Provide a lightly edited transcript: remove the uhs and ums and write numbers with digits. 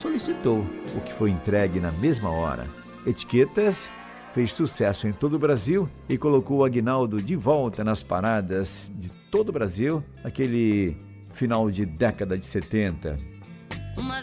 solicitou, o que foi entregue na mesma hora. Etiquetas fez sucesso em todo o Brasil e colocou o Aguinaldo de volta nas paradas de todo o Brasil, aquele final de década de 70.